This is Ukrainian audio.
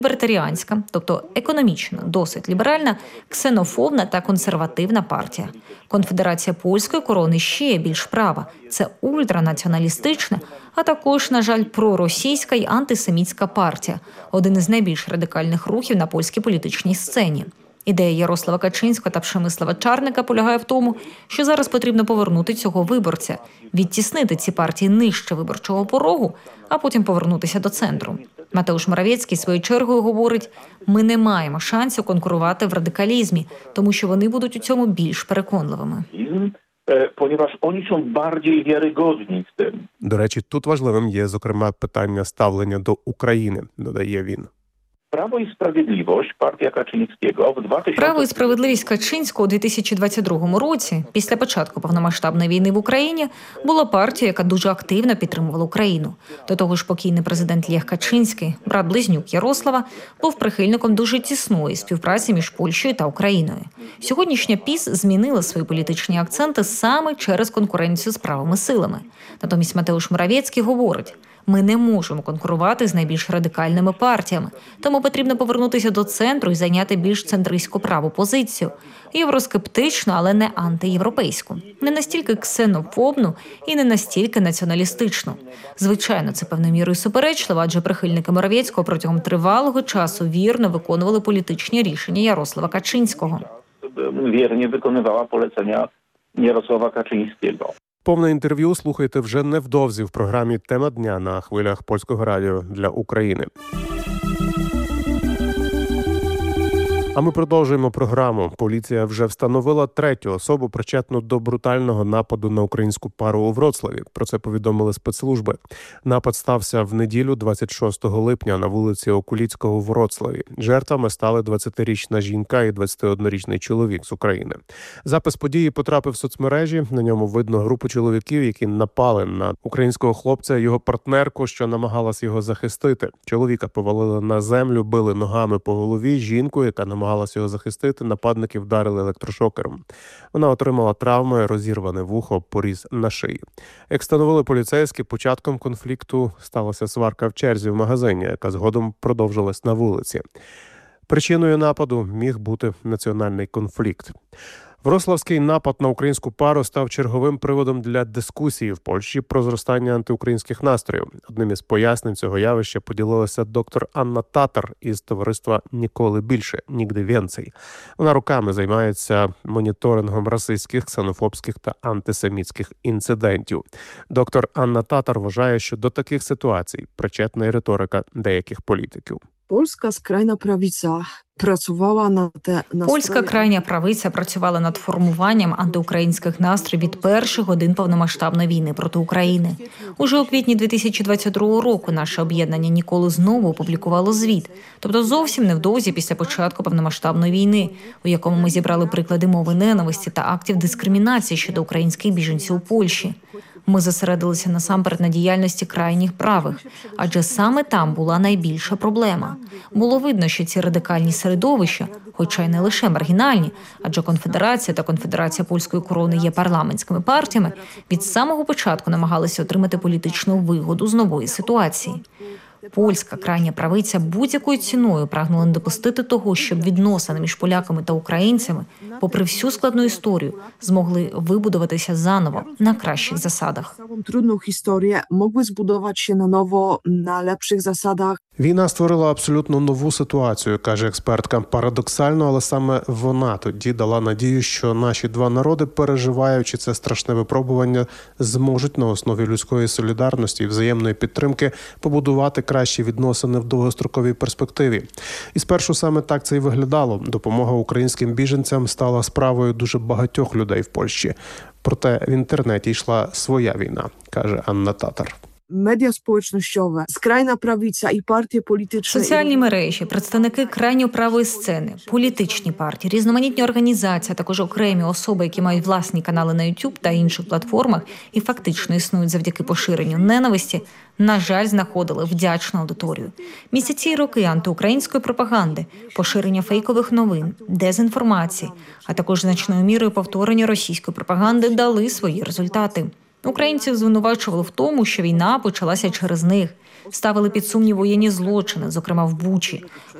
лібертаріанська, тобто економічно досить ліберальна, ксенофобна та консервативна партія. Конфедерація польської корони ще більш права. Це ультранаціоналістична, а також, на жаль, проросійська й антисемітська партія. Один із найбільш радикальних рухів на польській політичній сцені. Ідея Ярослава Качинського та Przemysława Czarnka полягає в тому, що зараз потрібно повернути цього виборця, відтіснити ці партії нижче виборчого порогу, а потім повернутися до центру. Матеуш Моравецький своєю чергою говорить, ми не маємо шансів конкурувати в радикалізмі, тому що вони будуть у цьому більш переконливими. Ponieważ oni są bardziej wiarygodni w tym. До речі, тут важливим є, зокрема, питання ставлення до України, додає він. Prawo i Sprawiedliwość, partia Kaczyńskiego w 2000... Право і справедливість Качинського у 2022 році, після початку повномасштабної війни в Україні, була партія, яка дуже активно підтримувала Україну. До того ж, покійний президент Лех Качинський, брат-близнюк Ярослава, був прихильником дуже тісної співпраці між Польщею та Україною. Сьогоднішня ПіС змінила свої політичні акценти саме через конкуренцію з правими силами. Натомість Матеуш Моравецький говорить, ми не можемо конкурувати з найбільш радикальними партіями, тому потрібно повернутися до центру і зайняти більш центристську праву позицію. Євроскептичну, але не антиєвропейську. Не настільки ксенофобну і не настільки націоналістичну. Звичайно, це певною мірою суперечливо, адже прихильники Моравецького протягом тривалого часу вірно виконували політичні рішення Ярослава Качинського. Wiernie wykonywała polecenia Jarosława Kaczyńskiego. Повне інтерв'ю слухайте вже невдовзі в програмі «Тема дня» на хвилях Польського радіо для України. А ми продовжуємо програму. Поліція вже встановила третю особу, причетну до брутального нападу на українську пару у Вроцлаві. Про це повідомили спецслужби. Напад стався в неділю 26 липня на вулиці Окуліцького в Вроцлаві. Жертвами стали 20-річна жінка і 21-річний чоловік з України. Запис події потрапив в соцмережі. На ньому видно групу чоловіків, які напали на українського хлопця і його партнерку, що намагалась його захистити. Чоловіка повалили на землю, били ногами по голові. Жінку, яка намагалась його захистити, нападники вдарили електрошокером. Вона отримала травми, розірване вухо, поріз на шиї. Як встановили поліцейські, початком конфлікту сталася сварка в черзі в магазині, яка згодом продовжилась на вулиці. Причиною нападу міг бути національний конфлікт. Вроцлавський напад на українську пару став черговим приводом для дискусії в Польщі про зростання антиукраїнських настроїв. Одним із пояснень цього явища поділилася доктор Анна Татар із товариства «Ніколи більше, нігде вєнцей». Вона роками займається моніторингом расистських, ксенофобських та антисемітських інцидентів. Доктор Анна Татар вважає, що до таких ситуацій причетна і риторика деяких політиків. Польська скрайна правиця працювала над Польська крайня правиця працювала над формуванням антиукраїнських настроїв від перших годин повномасштабної війни проти України. Уже у квітні 2022 року наше об'єднання «Ніколи» знову опублікувало звіт, тобто зовсім невдовзі після початку повномасштабної війни, у якому ми зібрали приклади мови ненависті та актів дискримінації щодо українських біженців у Польщі. Ми зосередилися насамперед на діяльності крайніх правих, адже саме там була найбільша проблема. Було видно, що ці радикальні середовища, хоча й не лише маргінальні, адже Конфедерація та Конфедерація польської корони є парламентськими партіями, від самого початку намагалися отримати політичну вигоду з нової ситуації. Польська крайня правиця будь-якою ціною прагнула не допустити того, щоб відносини між поляками та українцями, попри всю складну історію, змогли вибудуватися заново на кращих засадах. Трудну історію могли збудуватися наново на lepszych засадах. Війна створила абсолютно нову ситуацію, каже експертка. Парадоксально, але саме вона тоді дала надію, що наші два народи, переживаючи це страшне випробування, зможуть на основі людської солідарності і взаємної підтримки побудувати кращі відносини в довгостроковій перспективі. І спершу саме так це і виглядало. Допомога українським біженцям стала справою дуже багатьох людей в Польщі. Проте в інтернеті йшла своя війна, каже Анна Татар. Медіа społecznościowe, skrajna prawica і партії політичні. Соціальні мережі, представники крайньо правої сцени, політичні партії, різноманітні організації, а також окремі особи, які мають власні канали на YouTube та інших платформах і фактично існують завдяки поширенню ненависті, на жаль, знаходили вдячну аудиторію. Місяці і роки антиукраїнської пропаганди, поширення фейкових новин, дезінформації, а також значною мірою повторення російської пропаганди дали свої результати. Українців звинувачували в тому, що війна почалася через них. Ставили під сумнів воєнні злочини, зокрема в Бучі.